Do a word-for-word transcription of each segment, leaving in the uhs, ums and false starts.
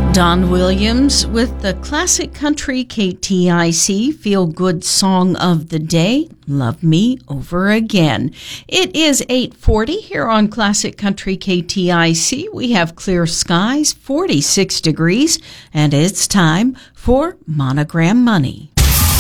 Don Williams with the Classic Country K T I C Feel Good Song of the Day, Love Me Over Again. It is eight forty here on Classic Country K T I C. We have clear skies, forty-six degrees, and it's time for Monogram Money.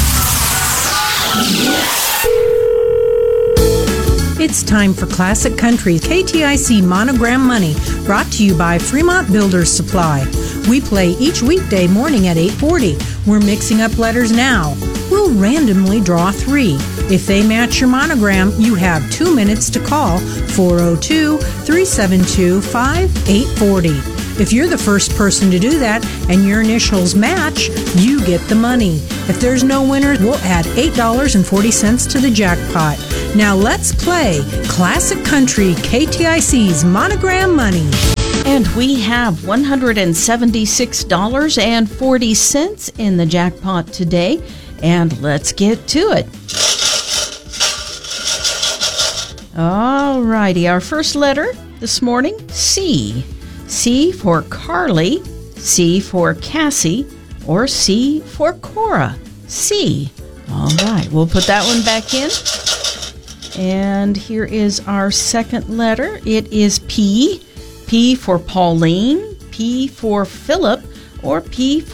It's time for Classic Country K T I C Monogram Money, brought to you by Fremont Builders Supply. We play each weekday morning at eight forty. We're mixing up letters now. We'll randomly draw three. If they match your monogram, you have two minutes to call four oh two, three seven two, five eight four oh. If you're the first person to do that and your initials match, you get the money. If there's no winner, we'll add eight dollars and forty cents to the jackpot. Now let's play Classic Country K T I C's Monogram Money. And we have one hundred seventy-six dollars and forty cents in the jackpot today. And let's get to it. All righty, our first letter this morning, C. C for Carly, C for Cassie, or C for Cora. C. All right, we'll put that one back in. And here is our second letter. It is P. P for Pauline, P for Philip, or P for